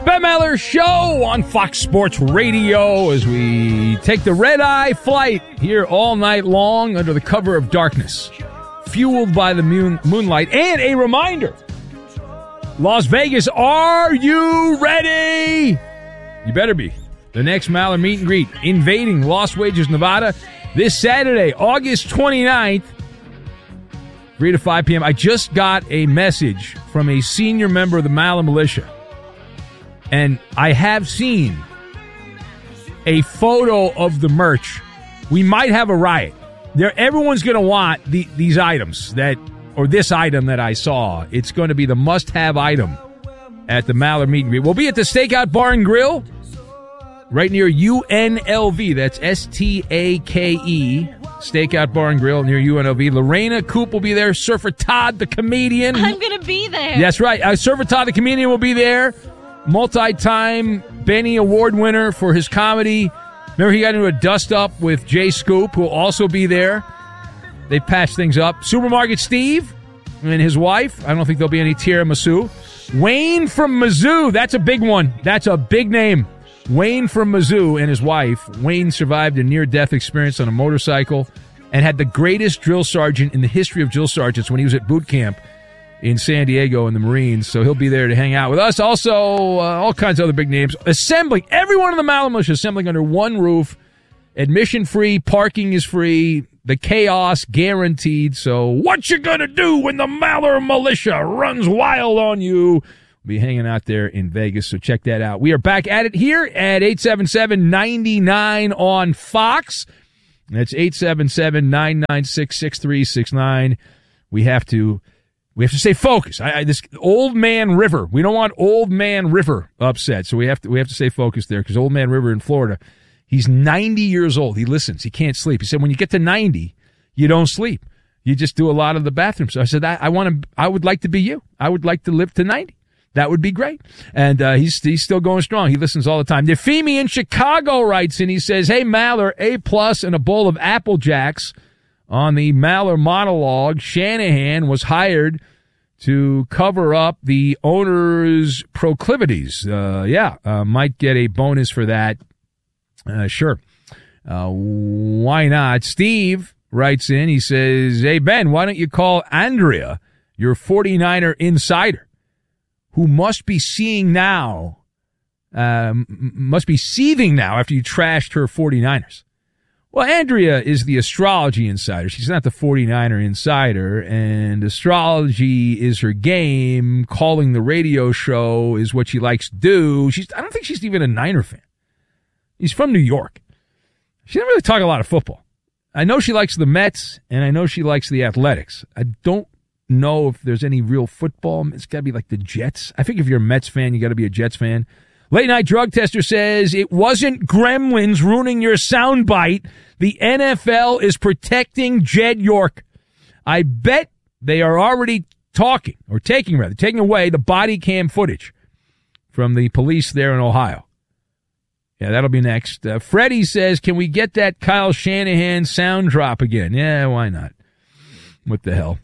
Ben Maller Show on Fox Sports Radio as we take the red-eye flight here all night long under the cover of darkness, fueled by the moonlight. And a reminder, Las Vegas, are you ready? You better be. The next Maller meet and greet, invading Las Vegas, Nevada, this Saturday, August 29th, 3 to 5 p.m. I just got a message from a senior member of the Maller Militia. And I have seen a photo of the merch. We might have a riot. Everyone's going to want these items or this item that I saw. It's going to be the must-have item at the Maller meet and greet. We'll be at the Stakeout Bar and Grill right near UNLV. That's S-T-A-K-E. Stakeout Bar and Grill near UNLV. Lorena Coop will be there. Surfer Todd, the comedian. I'm going to be there. That's right. Surfer Todd, the comedian, will be there. Multi-time Benny Award winner for his comedy. Remember, he got into a dust-up with Jay Scoop, who will also be there. They patched things up. Supermarket Steve and his wife. I don't think there'll be any tiramisu. Wayne from Mizzou. That's a big one. That's a big name. Wayne from Mizzou and his wife. Wayne survived a near-death experience on a motorcycle and had the greatest drill sergeant in the history of drill sergeants when he was at boot camp in San Diego in the Marines, so he'll be there to hang out with us. Also, all kinds of other big names. Assembling, everyone in the Maller Militia assembling under one roof. Admission free, parking is free, the chaos guaranteed. So what you gonna do when the Maller Militia runs wild on you? We'll be hanging out there in Vegas, so check that out. We are back at it here at 877-99 on Fox. That's 877-996-6369. We have to stay focused. This Old Man River. We don't want Old Man River upset, so we have to stay focused there because Old Man River in Florida, he's 90 years old. He listens. He can't sleep. He said when you get to 90, you don't sleep. You just do a lot of the bathroom. So I said I would like to be you. I would like to live to 90. That would be great. And he's still going strong. He listens all the time. Defemi in Chicago writes in. He says, "Hey Maller, A+ and a bowl of Apple Jacks." On the Maller monologue, Shanahan was hired to cover up the owner's proclivities. Might get a bonus for that. Sure. Why not? Steve writes in. He says, "Hey, Ben, why don't you call Andrea, your 49er insider, who must be seeing now, must be seething now after you trashed her 49ers." Well, Andrea is the astrology insider. She's not the 49er insider, and astrology is her game. Calling the radio show is what she likes to do. I don't think she's even a Niner fan. She's from New York. She doesn't really talk a lot of football. I know she likes the Mets, and I know she likes the Athletics. I don't know if there's any real football. It's got to be like the Jets. I think if you're a Mets fan, you got to be a Jets fan. Late Night Drug Tester says, "It wasn't gremlins ruining your soundbite. The NFL is protecting Jed York. I bet they are already taking away the body cam footage from the police there in Ohio." Yeah, that'll be next. Freddie says, "Can we get that Kyle Shanahan sound drop again?" Yeah, why not? What the hell?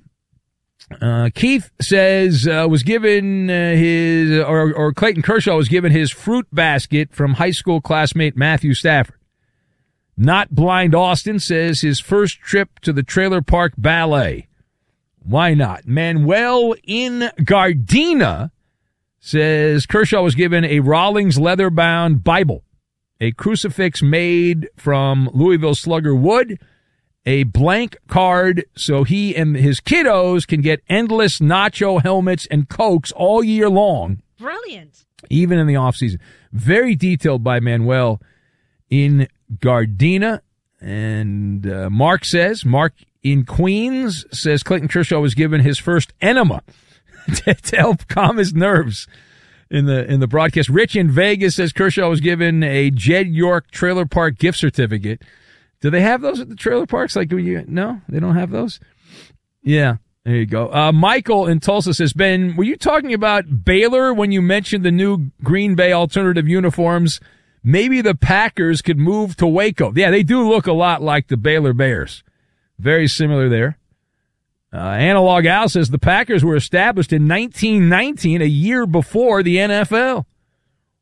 Keith says was given Clayton Kershaw was given his fruit basket from high school classmate Matthew Stafford. Not Blind Austin says his first trip to the Trailer Park Ballet. Why not? Manuel in Gardena says Kershaw was given a Rawlings leather-bound Bible, a crucifix made from Louisville Slugger wood, a blank card so he and his kiddos can get endless nacho helmets and Cokes all year long. Brilliant. Even in the off-season. Very detailed by Manuel in Gardena. And Mark in Queens says Clayton Kershaw was given his first enema to help calm his nerves in the broadcast. Rich in Vegas says Kershaw was given a Jed York Trailer Park gift certificate. Do they have those at the trailer parks? No, they don't have those? Yeah, there you go. Michael in Tulsa says, "Ben, were you talking about Baylor when you mentioned the new Green Bay alternative uniforms? Maybe the Packers could move to Waco." Yeah, they do look a lot like the Baylor Bears. Very similar there. Analog Al says the Packers were established in 1919, a year before the NFL.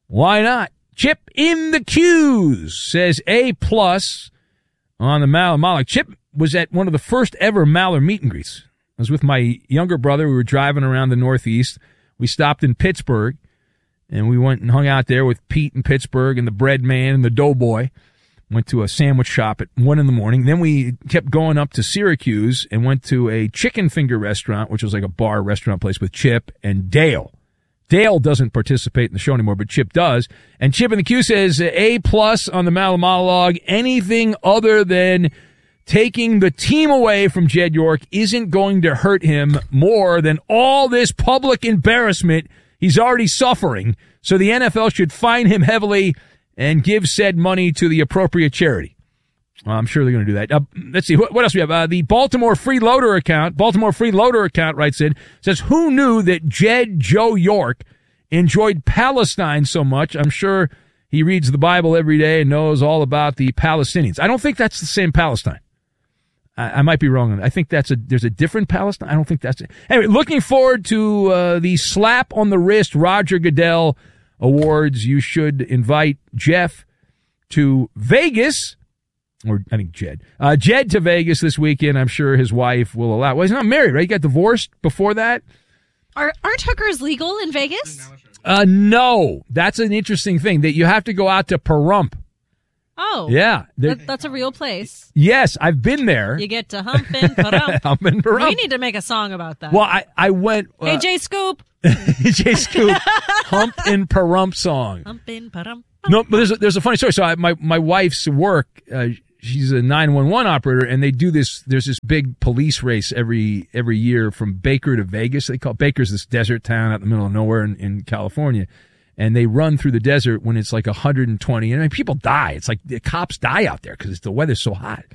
Why not? Chip in the Q's says A+ on the Maller Moloch. Chip was at one of the first ever Maller meet and greets. I was with my younger brother. We were driving around the Northeast. We stopped in Pittsburgh, and we went and hung out there with Pete in Pittsburgh and the Bread Man and the Doughboy. Went to a sandwich shop at 1 a.m. Then we kept going up to Syracuse and went to a chicken finger restaurant, which was like a bar restaurant place with Chip and Dale. Dale doesn't participate in the show anymore, but Chip does. And Chip in the Q says A+ on the Maller Monologue. Anything other than taking the team away from Jed York isn't going to hurt him more than all this public embarrassment he's already suffering. So the NFL should fine him heavily and give said money to the appropriate charity. Well, I'm sure they're going to do that. Let's see. What else we have? The Baltimore Freeloader account writes in, says, who knew that Jed Joe York enjoyed Palestine so much? I'm sure he reads the Bible every day and knows all about the Palestinians. I don't think that's the same Palestine. I might be wrong. I think there's a different Palestine. I don't think that's it. Anyway, looking forward to the slap on the wrist Roger Goodell Awards. You should invite Jeff to Vegas, or I think Jed to Vegas this weekend. I'm sure his wife will allow. Well, he's not married, right? He got divorced before that. Aren't hookers legal in Vegas? No. That's an interesting thing, that you have to go out to Pahrump. Oh. Yeah. That's a real place. Yes, I've been there. You get to hump and Pahrump. Hump and Pahrump. We need to make a song about that. Well, I went. Hey, Jay Scoop. Jay Scoop. Hump and Pahrump song. Hump and Pahrump. No, but there's a funny story. So my wife's work, she's a 911 operator, and they do this. There's this big police race every year from Baker to Vegas. They call Baker's this desert town out in the middle of nowhere in California, and they run through the desert when it's like 120, and people die. It's like the cops die out there because the weather's so hot.